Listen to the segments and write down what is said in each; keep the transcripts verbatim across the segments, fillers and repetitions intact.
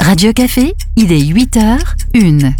Radio Café, il est huit heures une.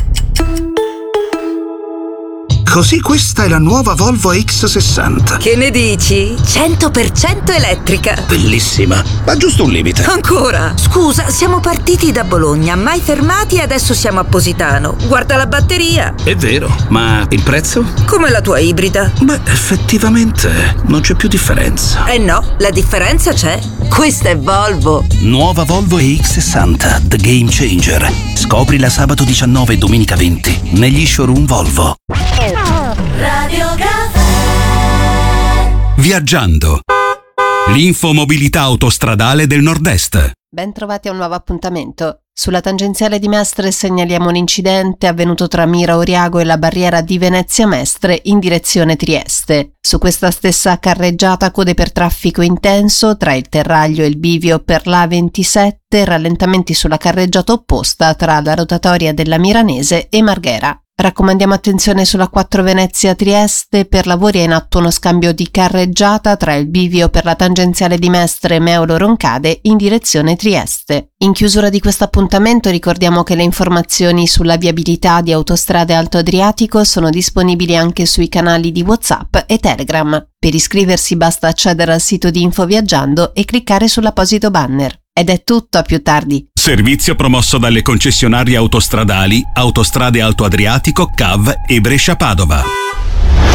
Così questa è la nuova Volvo X sessanta. Che ne dici? cento per cento elettrica. Bellissima, ma giusto un limite. Ancora? Scusa, siamo partiti da Bologna, mai fermati e adesso siamo a Positano. Guarda la batteria. È vero, ma il prezzo? Come la tua ibrida. Beh, effettivamente non c'è più differenza. Eh no, la differenza c'è. Questa è Volvo. Nuova Volvo X sessanta, The Game Changer. Scoprila sabato diciannove e domenica venti negli showroom Volvo. Radio Café. Viaggiando. L'infomobilità autostradale del Nord-Est. Ben trovati a un nuovo appuntamento. Sulla tangenziale di Mestre segnaliamo un incidente avvenuto tra Mira Oriago e la barriera di Venezia Mestre in direzione Trieste. Su questa stessa carreggiata code per traffico intenso tra il Terraglio e il bivio per l'A ventisette, rallentamenti sulla carreggiata opposta tra la rotatoria della Miranese e Marghera. Raccomandiamo attenzione sulla quattro Venezia Trieste, per lavori è in atto uno scambio di carreggiata tra il bivio per la tangenziale di Mestre e Meolo Roncade in direzione Trieste. In chiusura di questo appuntamento ricordiamo che le informazioni sulla viabilità di Autostrade Alto Adriatico sono disponibili anche sui canali di WhatsApp e Telegram. Per iscriversi basta accedere al sito di Infoviaggiando e cliccare sull'apposito banner. Ed è tutto, a più tardi. Servizio promosso dalle concessionarie autostradali Autostrade Alto Adriatico, C A V e Brescia Padova.